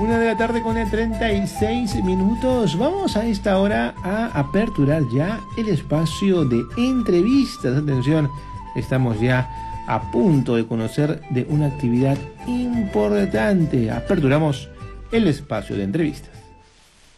1 de la tarde con 36 minutos. Vamos a esta hora a aperturar ya el espacio de entrevistas. Atención, estamos ya a punto de conocer de una actividad importante. Aperturamos el espacio de entrevistas.